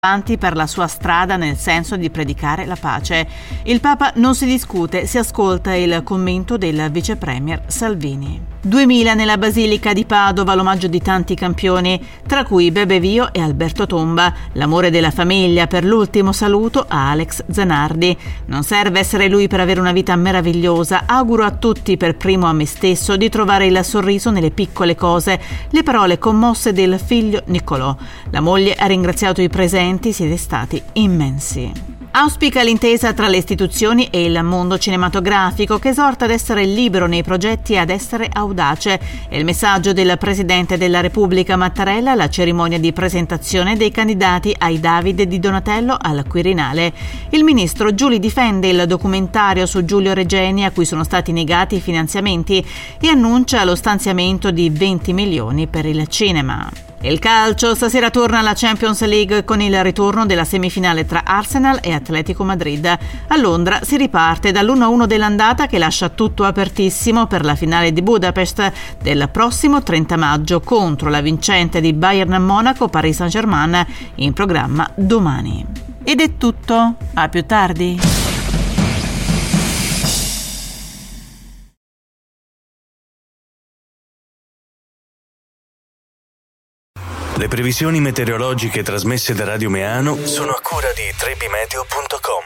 avanti per la sua strada nel senso di predicare la pace. Il Papa non si discute, si ascolta il commento del vice premier Salvini. 2000 nella Basilica di Padova, l'omaggio di tanti campioni, tra cui Bebe Vio e Alberto Tomba, l'amore della famiglia per l'ultimo saluto a Alex Zanardi. Non serve essere lui per avere una vita meravigliosa, auguro a tutti, per primo a me stesso, di trovare il sorriso nelle piccole cose, le parole commosse del figlio Niccolò. La moglie ha ringraziato i presenti, siete stati immensi. Auspica l'intesa tra le istituzioni e il mondo cinematografico, che esorta ad essere libero nei progetti e ad essere audace. È il messaggio del Presidente della Repubblica Mattarella alla cerimonia di presentazione dei candidati ai Davide di Donatello al Quirinale. Il ministro Giuli difende il documentario su Giulio Regeni, a cui sono stati negati i finanziamenti, e annuncia lo stanziamento di 20 milioni per il cinema. Il calcio, stasera torna la Champions League con il ritorno della semifinale tra Arsenal e Atletico Madrid. A Londra si riparte dall'1-1 dell'andata, che lascia tutto apertissimo per la finale di Budapest del prossimo 30 maggio contro la vincente di Bayern Monaco Paris Saint-Germain, in programma domani. Ed è tutto, a più tardi. Le previsioni meteorologiche trasmesse da Radio Meano sono a cura di trebimeteo.com.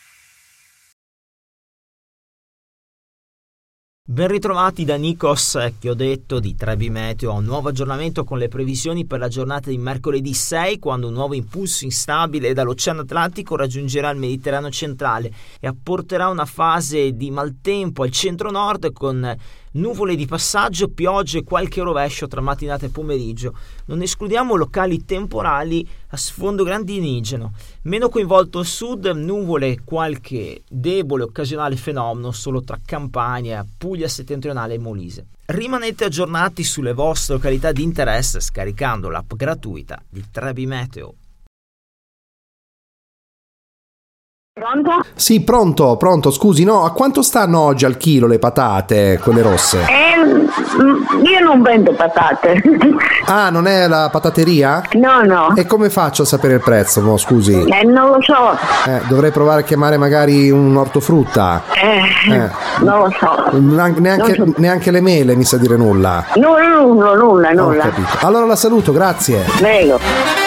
Ben ritrovati da Nikos Chioddetto di Trebi Meteo a un nuovo aggiornamento con le previsioni per la giornata di mercoledì 6, quando un nuovo impulso instabile dall'Oceano Atlantico raggiungerà il Mediterraneo centrale e apporterà una fase di maltempo al centro-nord, con nuvole di passaggio, piogge e qualche rovescio tra mattinata e pomeriggio. Non escludiamo locali temporali a sfondo grandinigeno. Meno coinvolto il sud, nuvole e qualche debole occasionale fenomeno solo tra Campania, Puglia settentrionale e Molise. Rimanete aggiornati sulle vostre località di interesse scaricando l'app gratuita di Trebi Meteo. Pronto? Sì, pronto, scusi, no, a quanto stanno oggi al chilo le patate, quelle rosse? Io non vendo patate. Ah, non è la patateria? No. E come faccio a sapere il prezzo, mo, scusi? Non lo so. Dovrei provare a chiamare magari un ortofrutta. Non lo so. Neanche le mele mi sa dire nulla. Nulla. Ho capito. Allora la saluto, grazie. Prego.